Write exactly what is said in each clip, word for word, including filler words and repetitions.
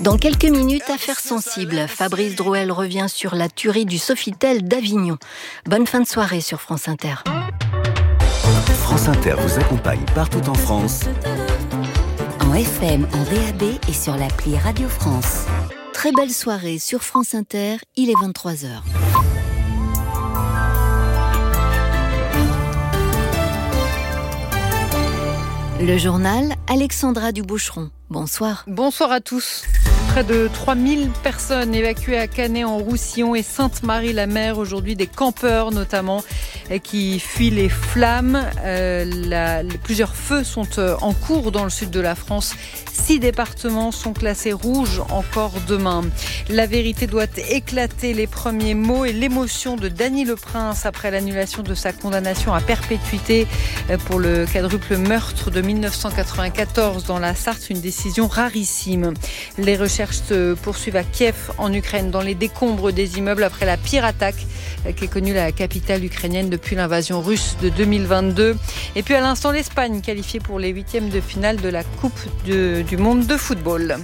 Dans quelques minutes, affaire sensible. Fabrice Drouel revient sur la tuerie du Sofitel d'Avignon. Bonne fin de soirée sur France Inter. France Inter vous accompagne partout en France. En F M, en D A B et sur l'appli Radio France. Très belle soirée sur France Inter, il est vingt-trois heures. Le journal, Alexandra Duboucheron. Bonsoir. Bonsoir à tous. Près de trois mille personnes évacuées à Canet-en-Roussillon et Sainte-Marie-la-Mer. Aujourd'hui, des campeurs notamment qui fuient les flammes. Euh, la, les, plusieurs feux sont en cours dans le sud de la France. Six départements sont classés rouges encore demain. La vérité doit éclater, les premiers mots et l'émotion de Dany Le Prince après l'annulation de sa condamnation à perpétuité pour le quadruple meurtre de dix-neuf cent quatre-vingt-quatorze dans la Sarthe, une décision rarissime. Les recherches se poursuivent à Kiev, en Ukraine, dans les décombres des immeubles après la pire attaque qu'ait connue la capitale ukrainienne depuis l'invasion russe de deux mille vingt-deux. Et puis à l'instant, l'Espagne qualifiée pour les huitièmes de finale de la Coupe de, du monde de football.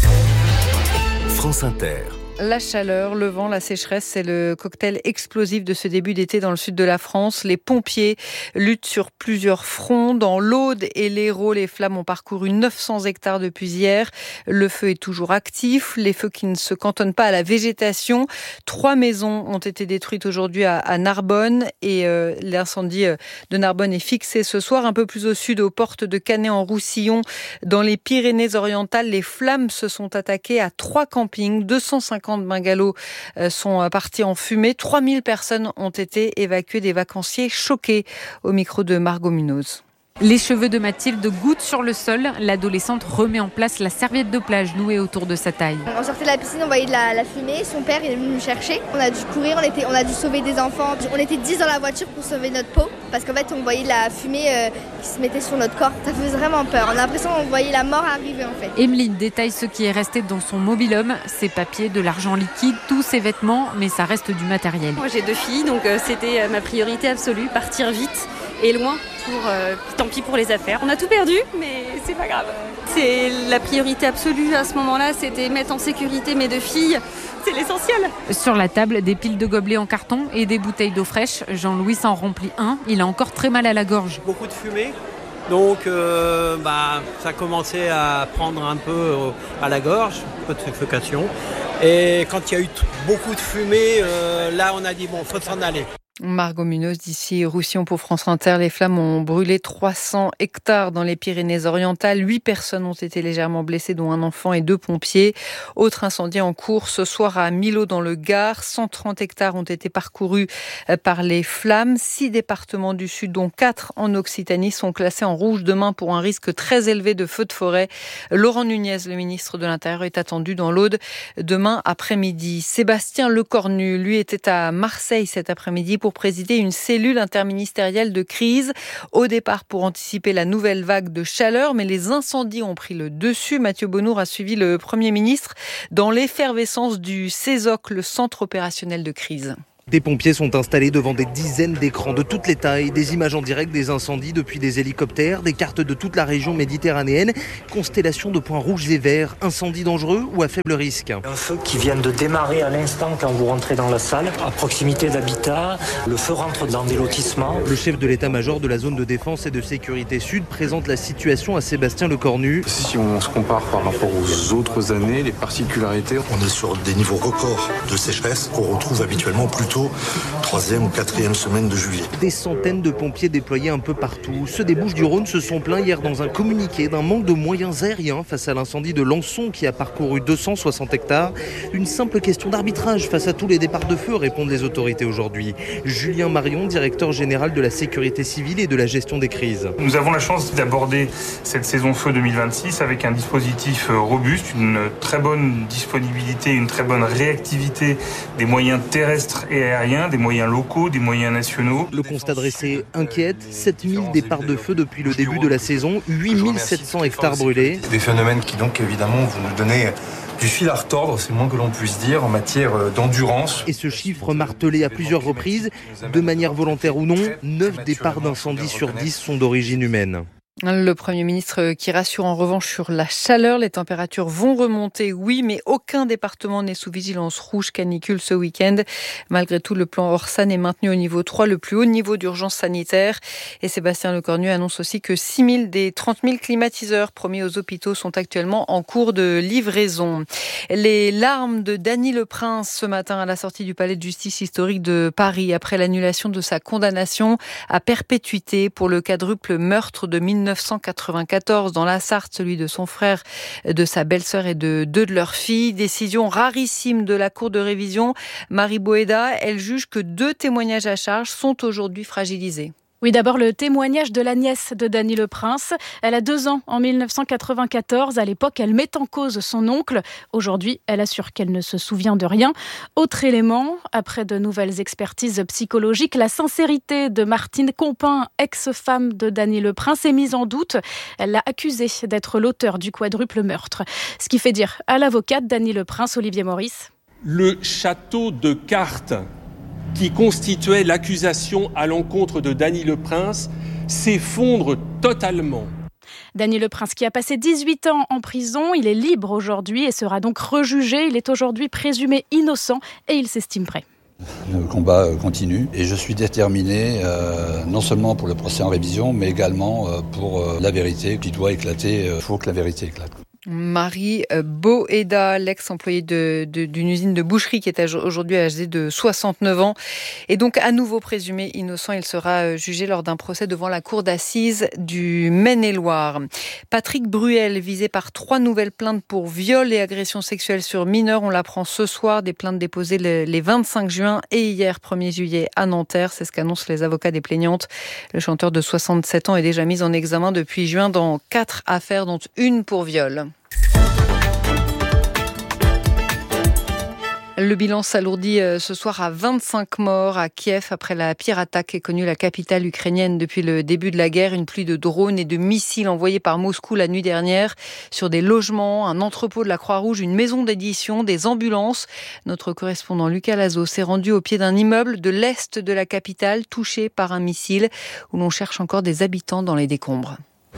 France Inter. La chaleur, le vent, la sécheresse, c'est le cocktail explosif de ce début d'été dans le sud de la France. Les pompiers luttent sur plusieurs fronts. Dans l'Aude et l'Hérault, les flammes ont parcouru neuf cents hectares depuis hier. Le feu est toujours actif. Les feux qui ne se cantonnent pas à la végétation. Trois maisons ont été détruites aujourd'hui à, à Narbonne et euh, l'incendie de Narbonne est fixé ce soir. Un peu plus au sud, aux portes de Canet-en-Roussillon, dans les Pyrénées-Orientales, les flammes se sont attaquées à trois campings, deux cent cinquante bungalows sont partis en fumée. trois mille personnes ont été évacuées, des vacanciers choqués. Au micro de Margot Munoz. Les cheveux de Mathilde gouttent sur le sol. L'adolescente remet en place la serviette de plage nouée autour de sa taille. On sortait de la piscine, on voyait de la, la fumée. Son père il est venu nous chercher. On a dû courir, on, était, on a dû sauver des enfants. On était dix dans la voiture pour sauver notre peau. Parce qu'en fait, on voyait de la fumée euh, qui se mettait sur notre corps. Ça faisait vraiment peur. On a l'impression qu'on voyait la mort arriver en fait. Emeline détaille ce qui est resté dans son mobil-home. Ses papiers, de l'argent liquide, tous ses vêtements. Mais ça reste du matériel. Moi j'ai deux filles, donc euh, c'était euh, ma priorité absolue. Partir vite et loin. Pour, euh, tant pis pour les affaires. On a tout perdu, mais c'est pas grave. C'est la priorité absolue à ce moment-là, c'était mettre en sécurité mes deux filles. C'est l'essentiel. Sur la table, des piles de gobelets en carton et des bouteilles d'eau fraîche. Jean-Louis s'en remplit un. Il a encore très mal à la gorge. Beaucoup de fumée. Donc euh, bah, ça commençait à prendre un peu à la gorge, un peu de suffocation. Et quand il y a eu beaucoup de fumée, euh, là on a dit bon, faut s'en aller. Margot Munoz d'ici Roussillon pour France Inter. Les flammes ont brûlé trois cents hectares dans les Pyrénées-Orientales. Huit personnes ont été légèrement blessées, dont un enfant et deux pompiers. Autre incendie en cours ce soir à Millau dans le Gard. cent trente hectares ont été parcourus par les flammes. Six départements du sud, dont quatre en Occitanie, sont classés en rouge demain pour un risque très élevé de feux de forêt. Laurent Nunez, le ministre de l'Intérieur, est attendu dans l'Aude demain après-midi. Sébastien Lecornu, lui, était à Marseille cet après-midi pour pour présider une cellule interministérielle de crise. Au départ, pour anticiper la nouvelle vague de chaleur, mais les incendies ont pris le dessus. Mathieu Bonnour a suivi le Premier ministre dans l'effervescence du CESOC, le centre opérationnel de crise. Des pompiers sont installés devant des dizaines d'écrans de toutes les tailles, des images en direct des incendies depuis des hélicoptères, des cartes de toute la région méditerranéenne, constellation de points rouges et verts, incendies dangereux ou à faible risque. Un feu qui vient de démarrer à l'instant quand vous rentrez dans la salle, à proximité d'habitat, le feu rentre dans des lotissements. Le chef de l'état-major de la zone de défense et de sécurité sud présente la situation à Sébastien Lecornu. Si on se compare par rapport aux autres années, les particularités, on est sur des niveaux records de sécheresse qu'on retrouve habituellement plutôt troisième ou quatrième semaine de juillet. Des centaines de pompiers déployés un peu partout. Ceux des Bouches-du-Rhône se sont plaints hier dans un communiqué d'un manque de moyens aériens face à l'incendie de Lançon qui a parcouru deux cent soixante hectares. Une simple question d'arbitrage face à tous les départs de feu, répondent les autorités aujourd'hui. Julien Marion, directeur général de la sécurité civile et de la gestion des crises. Nous avons la chance d'aborder cette saison feu deux mille vingt-six avec un dispositif robuste, une très bonne disponibilité, une très bonne réactivité des moyens terrestres et aériens, des moyens locaux, des moyens nationaux. Le constat dressé inquiète, sept mille départs de feu depuis le début de la saison, huit mille sept cents hectares brûlés. Des phénomènes qui donc évidemment vont nous donner du fil à retordre, c'est le moins que l'on puisse dire, en matière d'endurance. Et ce chiffre martelé à plusieurs reprises, de manière volontaire ou non, neuf départs d'incendie sur dix sont d'origine humaine. Le Premier ministre qui rassure en revanche sur la chaleur. Les températures vont remonter, oui, mais aucun département n'est sous vigilance rouge canicule ce week-end. Malgré tout, le plan Orsan est maintenu au niveau trois, le plus haut niveau d'urgence sanitaire. Et Sébastien Lecornu annonce aussi que six mille des trente mille climatiseurs promis aux hôpitaux sont actuellement en cours de livraison. Les larmes de Dany Le Prince ce matin à la sortie du palais de justice historique de Paris après l'annulation de sa condamnation à perpétuité pour le quadruple meurtre de mille neuf cent quatre-vingt-quatorze dans la Sarthe, celui de son frère, de sa belle-sœur et de deux de leurs filles. Décision rarissime de la Cour de révision. Marie Boéda, elle juge que deux témoignages à charge sont aujourd'hui fragilisés. Oui, d'abord le témoignage de la nièce de Dany Le Prince. Elle a deux ans en mille neuf cent quatre-vingt-quatorze. À l'époque, elle met en cause son oncle. Aujourd'hui, elle assure qu'elle ne se souvient de rien. Autre élément, après de nouvelles expertises psychologiques, la sincérité de Martine Compin, ex-femme de Dany Le Prince, est mise en doute. Elle l'a accusée d'être l'auteur du quadruple meurtre. Ce qui fait dire à l'avocate Dany Le Prince, Olivier Maurice. Le château de cartes qui constituait l'accusation à l'encontre de Dany Le Prince s'effondre totalement. Dany Le Prince qui a passé dix-huit ans en prison, il est libre aujourd'hui et sera donc rejugé. Il est aujourd'hui présumé innocent et il s'estime prêt. Le combat continue et je suis déterminé euh, non seulement pour le procès en révision mais également euh, pour euh, la vérité qui doit éclater. Il faut que la vérité éclate. Marie Boéda, l'ex-employée de, de, d'une usine de boucherie qui est aujourd'hui âgée de soixante-neuf ans, est donc à nouveau présumé innocent. Il sera jugé lors d'un procès devant la cour d'assises du Maine-et-Loire. Patrick Bruel, visé par trois nouvelles plaintes pour viol et agression sexuelle sur mineurs. On l'apprend ce soir, des plaintes déposées les vingt-cinq juin et hier premier juillet à Nanterre. C'est ce qu'annoncent les avocats des plaignantes. Le chanteur de soixante-sept ans est déjà mis en examen depuis juin dans quatre affaires, dont une pour viol. Le bilan s'alourdit ce soir à vingt-cinq morts à Kiev après la pire attaque qu'ait connue la capitale ukrainienne depuis le début de la guerre. Une pluie de drones et de missiles envoyés par Moscou la nuit dernière sur des logements, un entrepôt de la Croix-Rouge, une maison d'édition, des ambulances. Notre correspondant Lucas Lazo s'est rendu au pied d'un immeuble de l'est de la capitale touché par un missile où l'on cherche encore des habitants dans les décombres.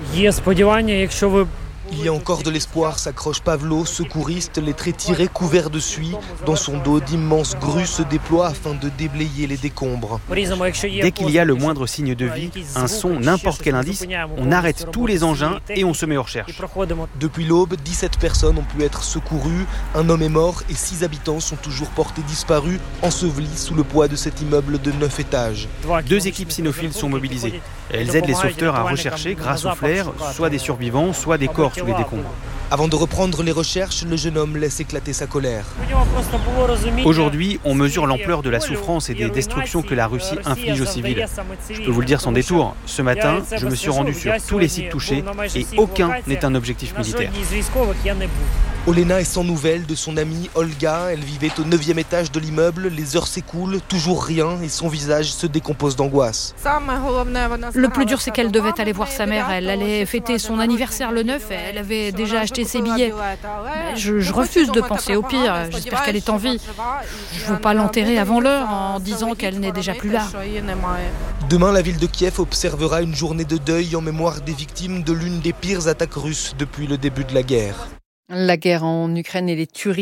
Il y a encore de l'espoir, s'accroche Pavlo, secouriste, les traits tirés, couverts de suie. Dans son dos, d'immenses grues se déploient afin de déblayer les décombres. Dès qu'il y a le moindre signe de vie, un son, n'importe quel indice, on arrête tous les engins et on se met aux recherches. Depuis l'aube, dix-sept personnes ont pu être secourues. Un homme est mort et six habitants sont toujours portés disparus, ensevelis sous le poids de cet immeuble de neuf étages. Deux équipes cynophiles sont mobilisées. Elles aident les sauveteurs à rechercher, grâce au flair, soit des survivants, soit des corps sous les décombres. Avant de reprendre les recherches, le jeune homme laisse éclater sa colère. Aujourd'hui, on mesure l'ampleur de la souffrance et des destructions que la Russie inflige aux civils. Je peux vous le dire sans détour, ce matin, je me suis rendu sur tous les sites touchés et aucun n'est un objectif militaire. Olena est sans nouvelles de son amie Olga. Elle vivait au neuvième étage de l'immeuble. Les heures s'écoulent, toujours rien, et son visage se décompose d'angoisse. Le plus dur, c'est qu'elle devait aller voir sa mère. Elle allait fêter son anniversaire le neuf. Elle avait déjà acheté ses billets. Je, je refuse de penser au pire. J'espère qu'elle est en vie. Je ne veux pas l'enterrer avant l'heure en disant qu'elle n'est déjà plus là. Demain, la ville de Kiev observera une journée de deuil en mémoire des victimes de l'une des pires attaques russes depuis le début de la guerre. La guerre en Ukraine et les tueries